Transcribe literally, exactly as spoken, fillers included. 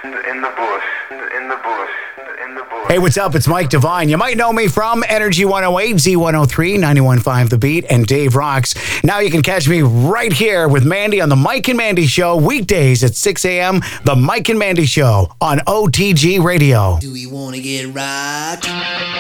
in the bush, in the bush, in the bush. Hey, what's up? It's Mike Devine. You might know me from Energy one oh eight, Z one oh three, ninety-one point five The Beat, and Dave Rocks. Now you can catch me right here with Mandy on the Mike and Mandy Show, weekdays at six a.m. The Mike and Mandy Show on O T G Radio. Do we want to get rocked?